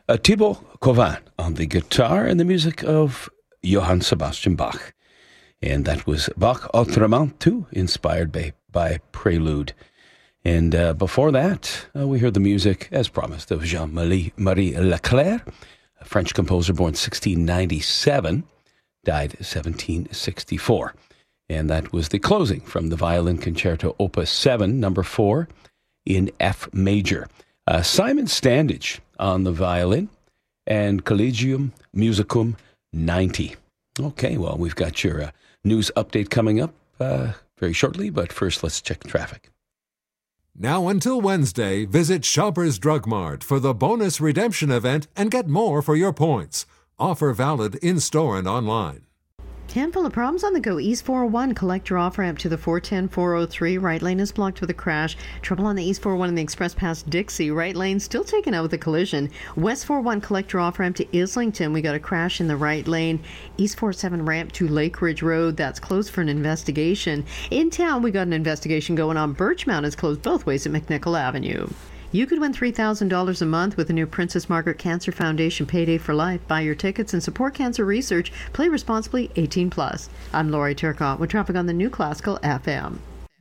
Thibaut Covin on the guitar and the music of Johann Sebastian Bach. And that was Bach Autrement too, inspired by Prelude. And before that, we heard the music, as promised, of Jean-Marie Leclerc, a French composer born 1697, died 1764. And that was the closing from the Violin Concerto Opus 7, number 4, in F major. Simon Standage on the violin, and Collegium Musicum 90. Okay, well, we've got your news update coming up very shortly, but first let's check traffic. Now until Wednesday, visit Shoppers Drug Mart for the bonus redemption event and get more for your points. Offer valid in-store and online. Handful of problems on the go. East 401, collector off-ramp to the 410-403. Right lane is blocked with a crash. Trouble on the East 401 and the express past Dixie. Right lane still taken out with a collision. West 401, collector off-ramp to Islington. We got a crash in the right lane. East 47 ramp to Lake Ridge Road. That's closed for an investigation. In town, we got an investigation going on. Birchmount is closed both ways at McNichol Avenue. You could win $3,000 a month with the new Princess Margaret Cancer Foundation Payday for Life. Buy your tickets and support cancer research. Play responsibly, 18+. I'm Lori Turcotte with traffic on the new Classical FM.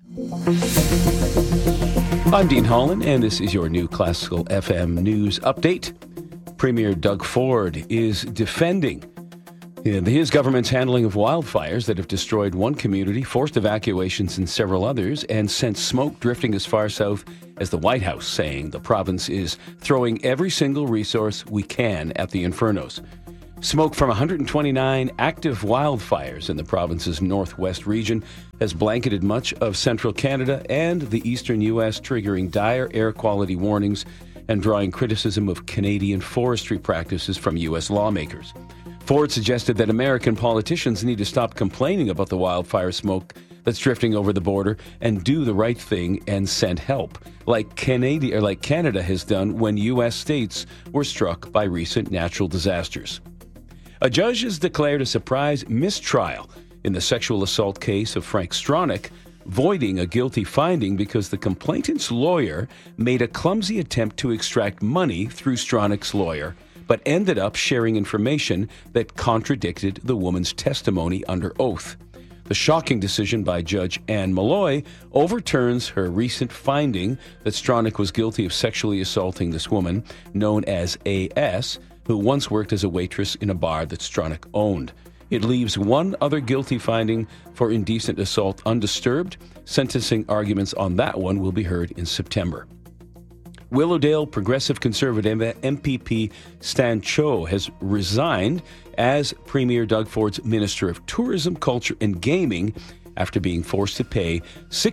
I'm Dean Holland, and this is your new Classical FM news update. Premier Doug Ford is defending his government's handling of wildfires that have destroyed one community, forced evacuations in several others, and sent smoke drifting as far south as the White House, saying the province is throwing every single resource we can at the infernos. Smoke from 129 active wildfires in the province's northwest region has blanketed much of central Canada and the eastern U.S., triggering dire air quality warnings and drawing criticism of Canadian forestry practices from U.S. lawmakers. Ford suggested that American politicians need to stop complaining about the wildfire smoke that's drifting over the border and do the right thing and send help, like Canada has done when U.S. states were struck by recent natural disasters. A judge has declared a surprise mistrial in the sexual assault case of Frank Stronach, voiding a guilty finding because the complainant's lawyer made a clumsy attempt to extract money through Stronach's lawyer, but ended up sharing information that contradicted the woman's testimony under oath. The shocking decision by Judge Anne Malloy overturns her recent finding that Stronach was guilty of sexually assaulting this woman, known as A.S., who once worked as a waitress in a bar that Stronach owned. It leaves one other guilty finding for indecent assault undisturbed. Sentencing arguments on that one will be heard in September. Willowdale Progressive Conservative MPP Stan Cho has resigned as Premier Doug Ford's Minister of Tourism, Culture and Gaming after being forced to pay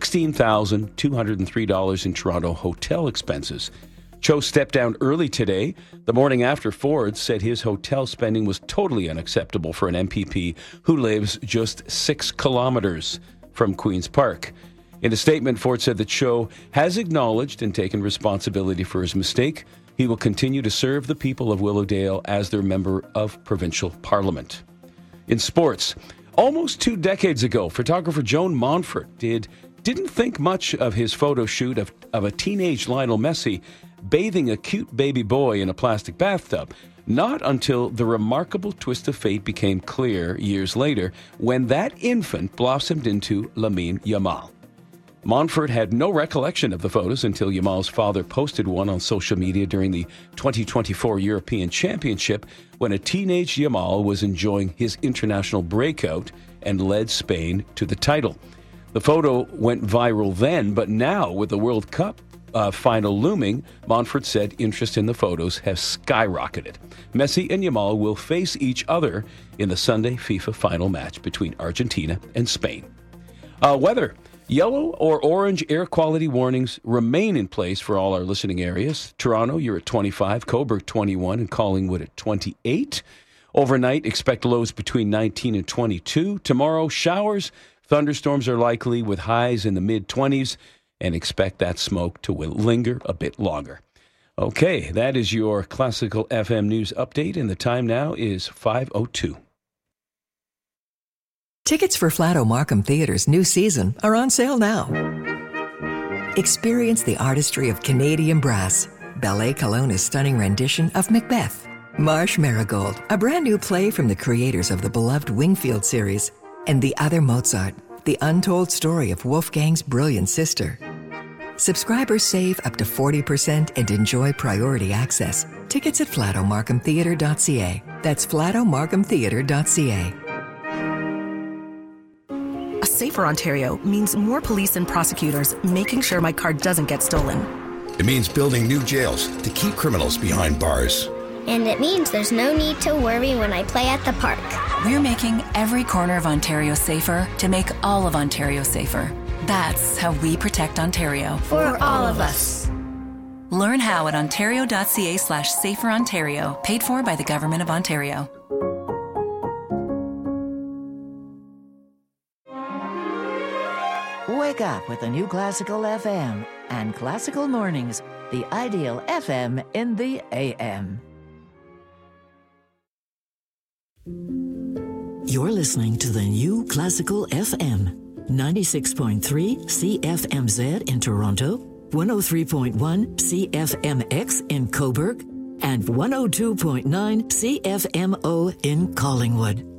$16,203 in Toronto hotel expenses. Cho stepped down early today, the morning after Ford said his hotel spending was totally unacceptable for an MPP who lives just 6 kilometers from Queen's Park. In a statement, Ford said that Cho has acknowledged and taken responsibility for his mistake. He will continue to serve the people of Willowdale as their member of provincial parliament. In sports, almost 2 decades ago, photographer Joan Montfort didn't think much of his photo shoot of a teenage Lionel Messi bathing a cute baby boy in a plastic bathtub. Not until the remarkable twist of fate became clear years later when that infant blossomed into Lamine Yamal. Montfort had no recollection of the photos until Yamal's father posted one on social media during the 2024 European Championship when a teenage Yamal was enjoying his international breakout and led Spain to the title. The photo went viral then, but now with the World Cup final looming, Montfort said interest in the photos has skyrocketed. Messi and Yamal will face each other in the Sunday FIFA final match between Argentina and Spain. Weather. Yellow or orange air quality warnings remain in place for all our listening areas. Toronto, you're at 25, Cobourg 21, and Collingwood at 28. Overnight, expect lows between 19 and 22. Tomorrow, showers, thunderstorms are likely with highs in the mid-20s, and expect that smoke to linger a bit longer. Okay, that is your Classical FM news update, and the time now is 5:02. Tickets for Flato Markham Theatre's new season are on sale now. Experience the artistry of Canadian brass, Ballet Kelowna's stunning rendition of Macbeth. Marsh Marigold, a brand new play from the creators of the beloved Wingfield series. And The Other Mozart, the untold story of Wolfgang's brilliant sister. Subscribers save up to 40% and enjoy priority access. Tickets at flatomarkhamtheatre.ca. That's flatomarkhamtheatre.ca. A safer Ontario means more police and prosecutors making sure my car doesn't get stolen. It means building new jails to keep criminals behind bars. And it means there's no need to worry when I play at the park. We're making every corner of Ontario safer to make all of Ontario safer. That's how we protect Ontario. For all of us. Learn how at ontario.ca/saferontario, paid for by the Government of Ontario. Wake up with the new Classical FM and Classical Mornings, the ideal FM in the AM. You're listening to the new Classical FM, 96.3 CFMZ in Toronto, 103.1 CFMX in Cobourg, and 102.9 CFMO in Collingwood.